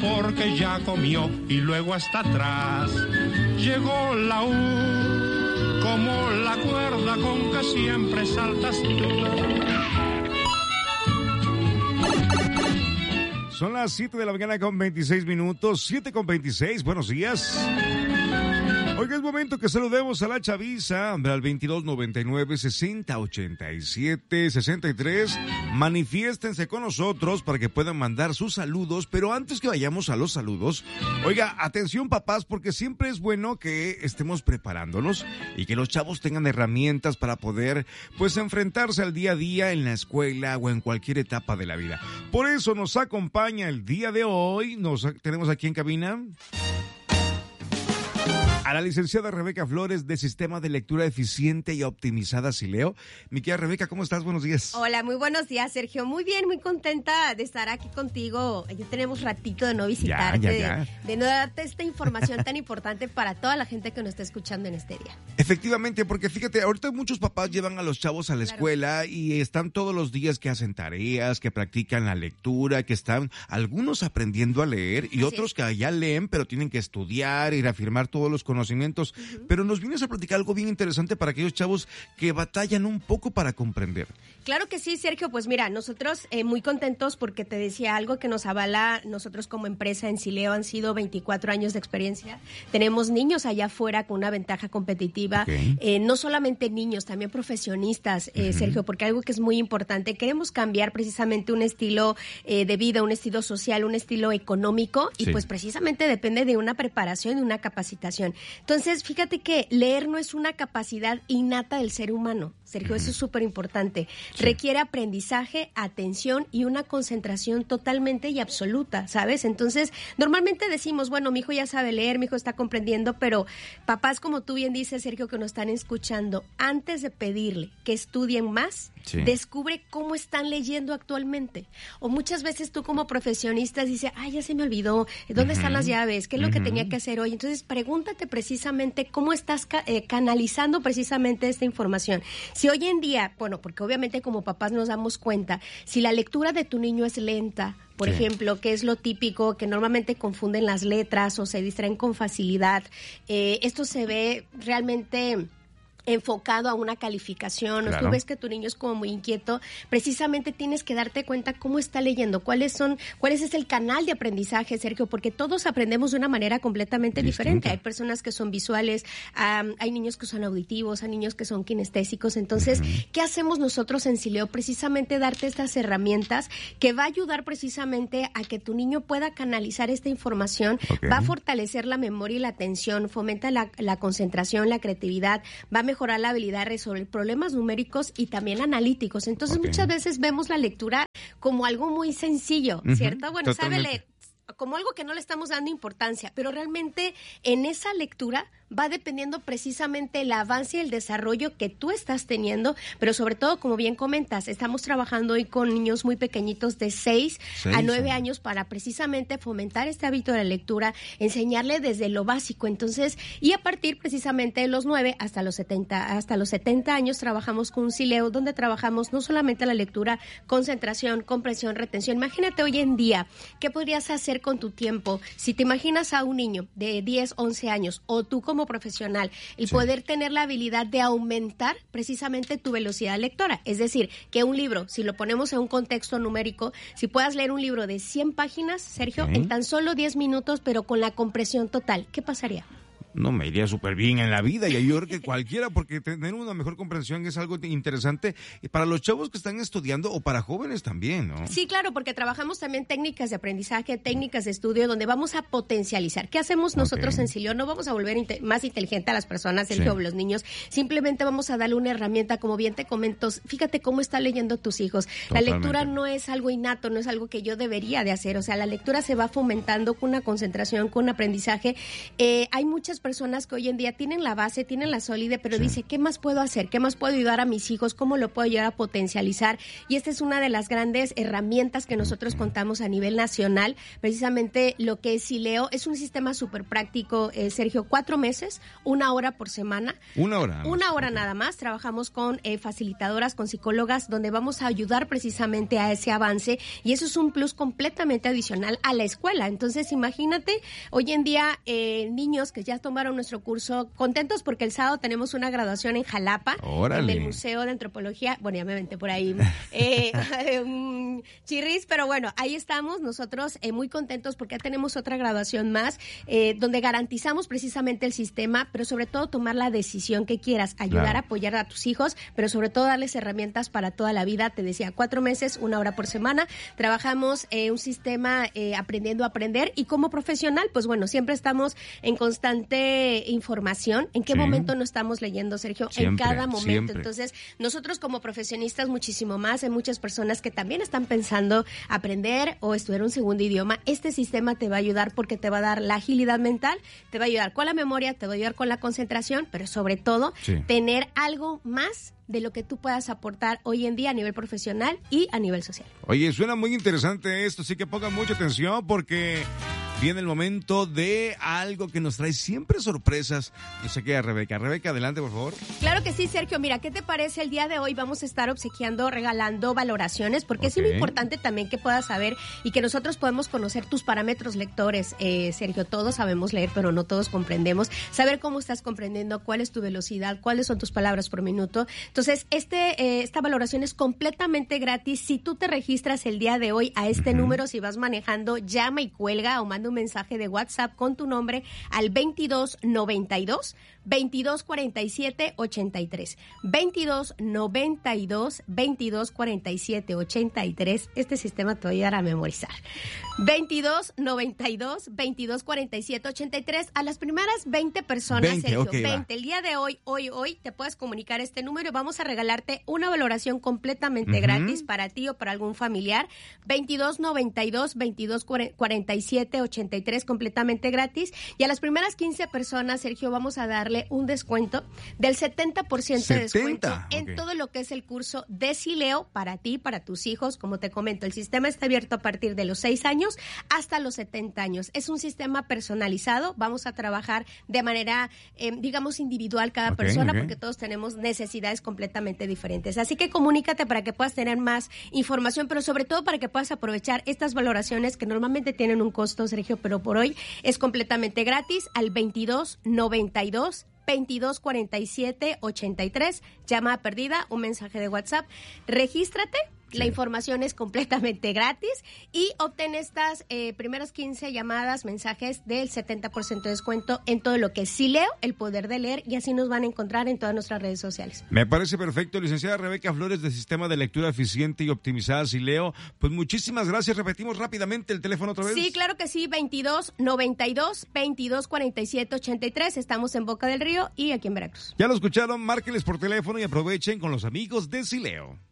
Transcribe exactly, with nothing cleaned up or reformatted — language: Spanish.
porque ya comió y luego hasta atrás. Llegó la U, como la cuerda con que siempre saltas tú. Son las siete de la mañana con veintiséis minutos, siete con veintiséis, buenos días. Oiga, es momento que saludemos a la chaviza, al veintidós noventa y nueve, sesenta ochenta y siete, sesenta y tres. Manifiéstense con nosotros para que puedan mandar sus saludos, pero antes que vayamos a los saludos, oiga, atención papás, porque siempre es bueno que estemos preparándonos y que los chavos tengan herramientas para poder, pues, enfrentarse al día a día en la escuela o en cualquier etapa de la vida. Por eso nos acompaña el día de hoy, nos tenemos aquí en cabina a la licenciada Rebeca Flores de Sistema de Lectura Eficiente y Optimizada Sileo. Mi querida Rebeca, ¿cómo estás? Buenos días. Hola, muy buenos días, Sergio. Muy bien, muy contenta de estar aquí contigo. Ya tenemos ratito de no visitarte, ya, ya, ya. De, de no darte esta información tan importante para toda la gente que nos está escuchando en este día. Efectivamente, porque fíjate, ahorita muchos papás llevan a los chavos a la Claro. escuela y están todos los días que hacen tareas, que practican la lectura, que están algunos aprendiendo a leer y Así otros es. que ya leen, pero tienen que estudiar y reafirmar todos los conocimientos. Uh-huh. Pero nos vienes a platicar algo bien interesante para aquellos chavos que batallan un poco para comprender. Claro que sí, Sergio. Pues mira, nosotros eh, muy contentos porque te decía algo que nos avala nosotros como empresa en Sileo. Han sido veinticuatro años de experiencia. Tenemos niños allá afuera con una ventaja competitiva. Okay. Eh, no solamente niños, también profesionistas, eh, uh-huh. Sergio, porque algo que es muy importante. Queremos cambiar precisamente un estilo eh, de vida, un estilo social, un estilo económico y sí. pues precisamente depende de una preparación y una capacitación. Entonces, fíjate que leer no es una capacidad innata del ser humano, Sergio, eso es súper importante. Sí. Requiere aprendizaje, atención y una concentración totalmente y absoluta, ¿sabes? Entonces, normalmente decimos, bueno, mi hijo ya sabe leer, mi hijo está comprendiendo, pero papás, como tú bien dices, Sergio, que nos están escuchando, antes de pedirle que estudien más, sí. descubre cómo están leyendo actualmente. O muchas veces tú como profesionista dices, ay, ya se me olvidó, ¿dónde uh-huh. están las llaves? ¿Qué es lo uh-huh. que tenía que hacer hoy? Entonces, pregúntate precisamente cómo estás ca- eh, canalizando precisamente esta información. Si hoy en día, bueno, porque obviamente como papás nos damos cuenta, si la lectura de tu niño es lenta, por sí. ejemplo, que es lo típico, que normalmente confunden las letras o se distraen con facilidad, eh, esto se ve realmente enfocado a una calificación, claro. o tú ves que tu niño es como muy inquieto, precisamente tienes que darte cuenta cómo está leyendo, cuáles son, cuál es el canal de aprendizaje, Sergio, porque todos aprendemos de una manera completamente Distinta. diferente. Hay personas que son visuales, um, hay niños que son auditivos, hay niños que son kinestésicos. Entonces, uh-huh. ¿qué hacemos nosotros en Sileo? Precisamente darte estas herramientas que va a ayudar precisamente a que tu niño pueda canalizar esta información, okay. va a fortalecer la memoria y la atención, fomenta la, la concentración, la creatividad, va a mejorar la habilidad de resolver problemas numéricos y también analíticos. Entonces, okay. muchas veces vemos la lectura como algo muy sencillo, uh-huh. ¿cierto? Bueno, Totalmente. sabe leer, como algo que no le estamos dando importancia, pero realmente en esa lectura va dependiendo precisamente el avance y el desarrollo que tú estás teniendo, pero sobre todo, como bien comentas, estamos trabajando hoy con niños muy pequeñitos de seis a nueve años para precisamente fomentar este hábito de la lectura, enseñarle desde lo básico. Entonces, y a partir precisamente de los nueve hasta los setenta, hasta los setenta años trabajamos con un Sileo donde trabajamos no solamente la lectura, concentración, comprensión, retención. Imagínate hoy en día, ¿qué podrías hacer con tu tiempo? Si te imaginas a un niño de diez, once años o tú como profesional, el sí. poder tener la habilidad de aumentar precisamente tu velocidad lectora. Es decir, que un libro, si lo ponemos en un contexto numérico, si puedas leer un libro de cien páginas, Sergio, sí. en tan solo diez minutos, pero con la compresión total, ¿qué pasaría? No, me iría súper bien en la vida y yo creo que cualquiera, porque tener una mejor comprensión es algo interesante para los chavos que están estudiando o para jóvenes también, ¿no? Sí, claro, porque trabajamos también técnicas de aprendizaje, técnicas de estudio, donde vamos a potencializar. ¿Qué hacemos nosotros okay. en Sileo? No vamos a volver inte- más inteligente a las personas, el sí. o los niños, simplemente vamos a darle una herramienta, como bien te comento, fíjate cómo está leyendo tus hijos. Totalmente. La lectura no es algo innato, no es algo que yo debería de hacer, o sea, la lectura se va fomentando con una concentración, con un aprendizaje. Eh, hay muchas personas que hoy en día tienen la base, tienen la sólida, pero sí. dice, ¿qué más puedo hacer? ¿Qué más puedo ayudar a mis hijos? ¿Cómo lo puedo ayudar a potencializar? Y esta es una de las grandes herramientas que nosotros contamos a nivel nacional. Precisamente lo que es Sileo es un sistema súper práctico, eh, Sergio, cuatro meses, una hora por semana. Una hora. Una hora nada más. Trabajamos con eh, facilitadoras, con psicólogas, donde vamos a ayudar precisamente a ese avance, y eso es un plus completamente adicional a la escuela. Entonces, imagínate, hoy en día, eh, niños que ya tomaron nuestro curso, contentos porque el sábado tenemos una graduación en Jalapa, ¡Órale! En el Museo de Antropología. Bueno, ya me aventé por ahí, eh, um, chirris, pero bueno, ahí estamos nosotros eh, muy contentos porque ya tenemos otra graduación más, eh, donde garantizamos precisamente el sistema, pero sobre todo tomar la decisión que quieras, ayudar claro. a apoyar a tus hijos, pero sobre todo darles herramientas para toda la vida. Te decía, cuatro meses, una hora por semana. Trabajamos eh, un sistema eh, aprendiendo a aprender, y como profesional, pues bueno, siempre estamos en constante información. ¿En qué sí. momento no estamos leyendo, Sergio? Siempre, en cada momento. Siempre. Entonces, nosotros como profesionistas muchísimo más. Hay muchas personas que también están pensando aprender o estudiar un segundo idioma. Este sistema te va a ayudar porque te va a dar la agilidad mental, te va a ayudar con la memoria, te va a ayudar con la concentración, pero sobre todo, sí. tener algo más de lo que tú puedas aportar hoy en día a nivel profesional y a nivel social. Oye, suena muy interesante esto, así que pongan mucha atención porque viene el momento de algo que nos trae siempre sorpresas. No sé qué, Rebeca. Rebeca, adelante, por favor. Claro que sí, Sergio. Mira, ¿qué te parece? El día de hoy vamos a estar obsequiando, regalando valoraciones, porque okay. es muy importante también que puedas saber y que nosotros podemos conocer tus parámetros lectores, eh, Sergio. Todos sabemos leer, pero no todos comprendemos. Saber cómo estás comprendiendo, cuál es tu velocidad, cuáles son tus palabras por minuto. Entonces, este, eh, esta valoración es completamente gratis. Si tú te registras el día de hoy a este uh-huh. número, si vas manejando, llama y cuelga o manda un mensaje de WhatsApp con tu nombre al veintidós noventa y dos, veintidós cuarenta y siete, ochenta y tres. veintidós noventa y dos, veintidós cuarenta y siete, ochenta y tres. Este sistema te va a ayudar a memorizar. veintidós noventa y dos, veintidós cuarenta y siete, ochenta y tres. A las primeras veinte personas, veinte, Sergio, okay, veinte. Va. El día de hoy, hoy, hoy, te puedes comunicar este número y vamos a regalarte una valoración completamente uh-huh. gratis para ti o para algún familiar. veintidós noventa y dos, veintidós cuarenta y siete, ochenta y tres, completamente gratis. Y a las primeras quince personas, Sergio, vamos a darle un descuento del setenta por ciento de descuento okay. en todo lo que es el curso de Sileo para ti, para tus hijos. Como te comento, el sistema está abierto a partir de los seis años hasta los setenta años. Es un sistema personalizado. Vamos a trabajar de manera, eh, digamos, individual cada okay, persona, okay. porque todos tenemos necesidades completamente diferentes. Así que comunícate para que puedas tener más información, pero sobre todo para que puedas aprovechar estas valoraciones que normalmente tienen un costo, Sergio, pero por hoy es completamente gratis al veintidós noventa y dos, veintidós cuarenta y siete, ochenta y tres. Llamada perdida, un mensaje de WhatsApp. Regístrate. Sí. La información es completamente gratis y obtén estas eh, primeras quince llamadas, mensajes del setenta por ciento de descuento en todo lo que es Sileo, el poder de leer, y así nos van a encontrar en todas nuestras redes sociales. Me parece perfecto, licenciada Rebeca Flores, de Sistema de Lectura Eficiente y Optimizada Sileo. Pues muchísimas gracias. Repetimos rápidamente el teléfono otra vez. Sí, claro que sí, veintidós noventa y dos, veintidós cuarenta y siete, ochenta y tres. Estamos en Boca del Río y aquí en Veracruz. Ya lo escucharon, márquenles por teléfono y aprovechen con los amigos de Sileo.